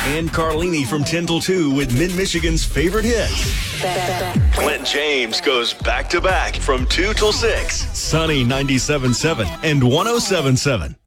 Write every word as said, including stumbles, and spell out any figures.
and Carlini from ten till two with Mid-Michigan's favorite hits. Clint James goes back-to-back from two till six. Sunny ninety-seven point seven and one oh seven point seven.